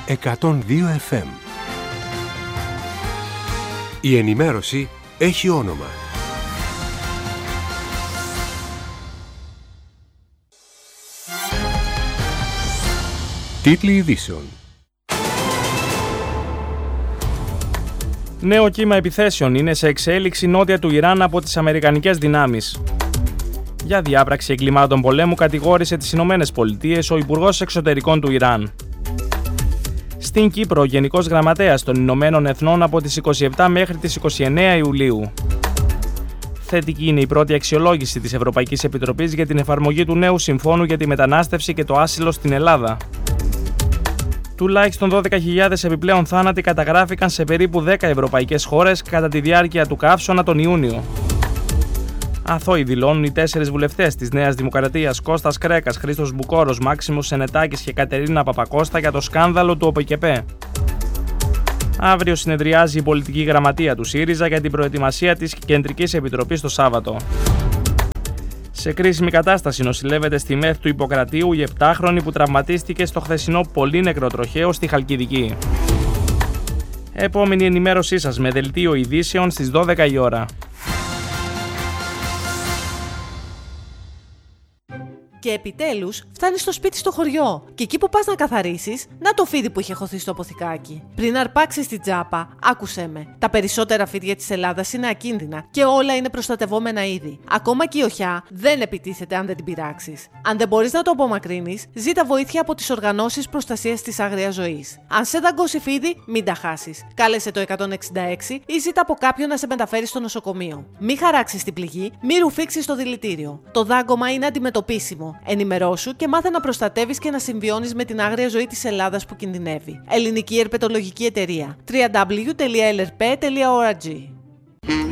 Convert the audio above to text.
102 FM. Η ενημέρωση έχει όνομα. Τίτλοι ειδήσεων. Νέο κύμα επιθέσεων είναι σε εξέλιξη νότια του Ιράν από τις αμερικανικές δυνάμεις. Για διάπραξη εγκλημάτων πολέμου κατηγόρησε τις Ηνωμένες Πολιτείες ο Υπουργός Εξωτερικών του Ιράν. Στην Κύπρο, ο Γενικός Γραμματέας των Ηνωμένων Εθνών από τις 27 μέχρι τις 29 Ιουλίου. Θετική είναι η πρώτη αξιολόγηση της Ευρωπαϊκής Επιτροπής για την εφαρμογή του νέου Συμφώνου για τη μετανάστευση και το άσυλο στην Ελλάδα. Τουλάχιστον 12.000 επιπλέον θάνατοι καταγράφηκαν σε περίπου 10 ευρωπαϊκές χώρες κατά τη διάρκεια του καύσωνα τον Ιούνιο. Αθώοι δηλώνουν οι 4 βουλευτές της Νέας Δημοκρατίας Κώστας Κρέκας, Χρήστος Μπουκόρος, Μάξιμος Σενετάκης και Κατερίνα Παπακώστα για το σκάνδαλο του ΟΠΕΚΕΠΕ. Αύριο συνεδριάζει η πολιτική γραμματεία του ΣΥΡΙΖΑ για την προετοιμασία της Κεντρικής Επιτροπής το Σάββατο. Σε κρίσιμη κατάσταση νοσηλεύεται στη ΜΕΘ του Ιπποκρατίου η 7χρονη που τραυματίστηκε στο χθεσινό πολύ νεκροτροχαίο στη Χαλκιδική. Επόμενη ενημέρωσή σας με δελτίο ειδήσεων στις 12 η ώρα. Και επιτέλους φτάνεις στο σπίτι στο χωριό. Και εκεί που πας να καθαρίσεις, να το φίδι που είχε χωθεί στο αποθηκάκι. Πριν αρπάξεις την τσάπα, άκουσέ με. Τα περισσότερα φίδια της Ελλάδας είναι ακίνδυνα και όλα είναι προστατευόμενα είδη. Ακόμα και η οχιά δεν επιτίθεται αν δεν την πειράξεις. Αν δεν μπορείς να το απομακρύνεις, ζήτα βοήθεια από τις οργανώσεις προστασίας της άγριας ζωής. Αν σε δαγκώσει φίδι, μην τα χάσεις. Κάλεσε το 166 ή ζήτα από κάποιον να σε μεταφέρει στο νοσοκομείο. Μη χαράξεις την πληγή, μη ρουφήξεις το δηλητήριο. Το δάγκωμα είναι αντιμετωπίσιμο. Ενημερώσου και μάθε να προστατεύεις και να συμβιώνεις με την άγρια ζωή της Ελλάδας που κινδυνεύει. Ελληνική Ερπετολογική Εταιρεία. www.lrp.org